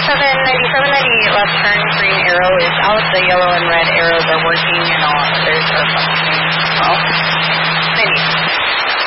9798 left turn, green arrow is out, the yellow and red arrows are working, and all others are functioning well.